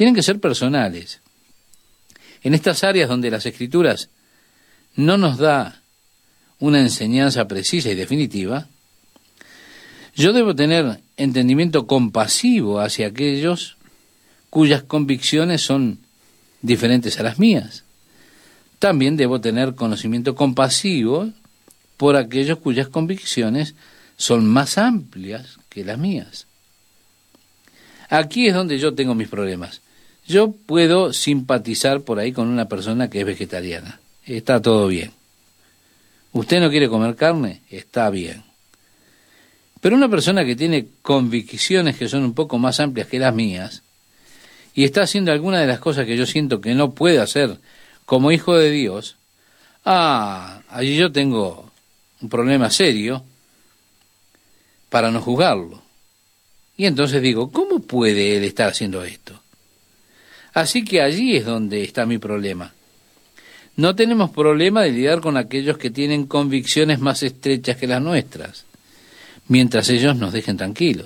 tienen que ser personales. En estas áreas donde las Escrituras no nos da una enseñanza precisa y definitiva, yo debo tener entendimiento compasivo hacia aquellos cuyas convicciones son diferentes a las mías. También debo tener conocimiento compasivo por aquellos cuyas convicciones son más amplias que las mías. Aquí es donde yo tengo mis problemas. Yo puedo simpatizar por ahí con una persona que es vegetariana. Está todo bien. ¿Usted no quiere comer carne? Está bien. Pero una persona que tiene convicciones que son un poco más amplias que las mías y está haciendo alguna de las cosas que yo siento que no puede hacer como hijo de Dios, allí yo tengo un problema serio para no juzgarlo. Y entonces digo, ¿cómo puede él estar haciendo esto? Así que allí es donde está mi problema. No tenemos problema de lidiar con aquellos que tienen convicciones más estrechas que las nuestras, mientras ellos nos dejen tranquilos.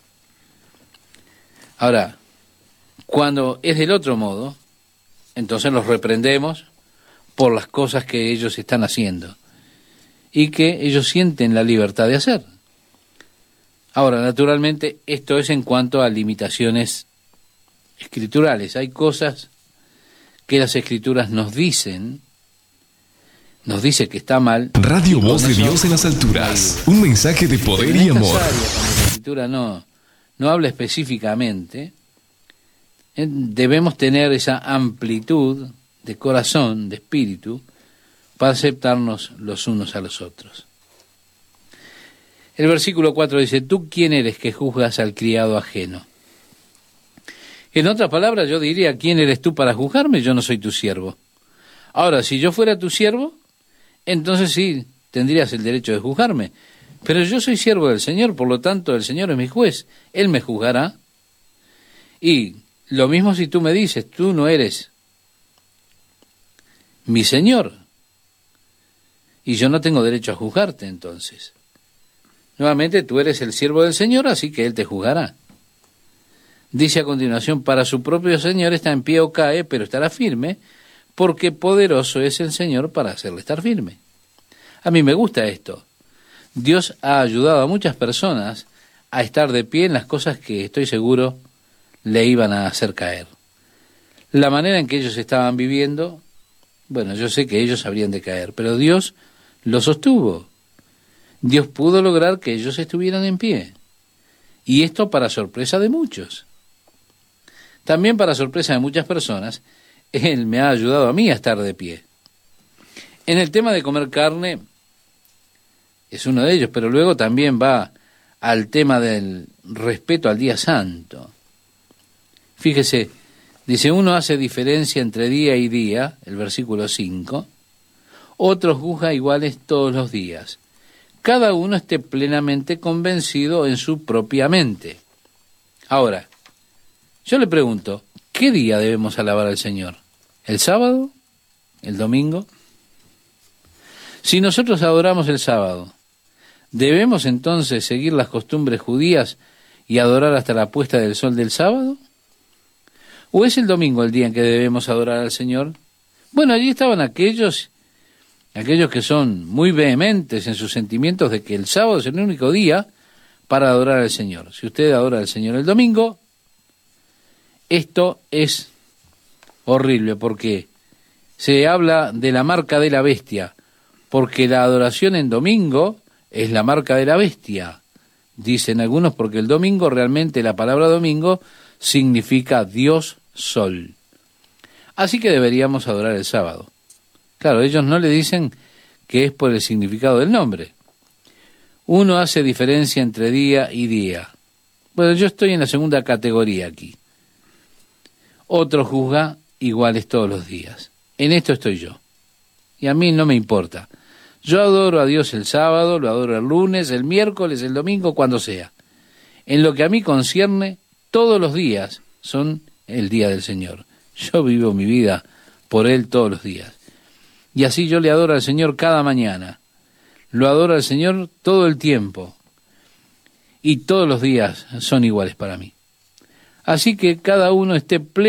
Ahora, cuando es del otro modo, entonces los reprendemos por las cosas que ellos están haciendo y que ellos sienten la libertad de hacer. Ahora, naturalmente, esto es en cuanto a limitaciones escriturales. Hay cosas que las Escrituras nos dice que está mal. Radio Voz de Dios en las alturas. Un mensaje de poder y amor. Áreas, cuando la Escritura no habla específicamente, debemos tener esa amplitud de corazón, de espíritu, para aceptarnos los unos a los otros. El versículo 4 dice, ¿tú quién eres que juzgas al criado ajeno? En otras palabras, yo diría, ¿quién eres tú para juzgarme? Yo no soy tu siervo. Ahora, si yo fuera tu siervo, entonces sí, tendrías el derecho de juzgarme. Pero yo soy siervo del Señor, por lo tanto, el Señor es mi juez. Él me juzgará. Y lo mismo si tú me dices, tú no eres mi Señor. Y yo no tengo derecho a juzgarte, entonces. Nuevamente, tú eres el siervo del Señor, así que Él te juzgará. Dice a continuación, para su propio Señor está en pie o cae, pero estará firme, porque poderoso es el Señor para hacerle estar firme. A mí me gusta esto. Dios ha ayudado a muchas personas a estar de pie en las cosas que estoy seguro le iban a hacer caer. La manera en que ellos estaban viviendo, bueno, yo sé que ellos habrían de caer, pero Dios los sostuvo. Dios pudo lograr que ellos estuvieran en pie. Y esto para sorpresa de muchos. También para sorpresa de muchas personas, Él me ha ayudado a mí a estar de pie. En el tema de comer carne, es uno de ellos, pero luego también va al tema del respeto al día santo. Fíjese, dice, uno hace diferencia entre día y día, el versículo 5, otro juzga iguales todos los días. Cada uno esté plenamente convencido en su propia mente. Ahora, yo le pregunto, ¿qué día debemos alabar al Señor? ¿El sábado? ¿El domingo? Si nosotros adoramos el sábado, ¿debemos entonces seguir las costumbres judías y adorar hasta la puesta del sol del sábado? ¿O es el domingo el día en que debemos adorar al Señor? Bueno, allí estaban aquellos que son muy vehementes en sus sentimientos de que el sábado es el único día para adorar al Señor. Si usted adora al Señor el domingo, esto es horrible porque se habla de la marca de la bestia, porque la adoración en domingo es la marca de la bestia, dicen algunos, porque el domingo, realmente la palabra domingo significa Dios Sol. Así que deberíamos adorar el sábado. Claro, ellos no le dicen que es por el significado del nombre. Uno hace diferencia entre día y día. Bueno, yo estoy en la segunda categoría aquí. Otro juzga iguales todos los días. En esto estoy yo. Y a mí no me importa. Yo adoro a Dios el sábado, lo adoro el lunes, el miércoles, el domingo, cuando sea. En lo que a mí concierne, todos los días son el día del Señor. Yo vivo mi vida por Él todos los días. Y así yo le adoro al Señor cada mañana. Lo adoro al Señor todo el tiempo. Y todos los días son iguales para mí. Así que cada uno esté plenamente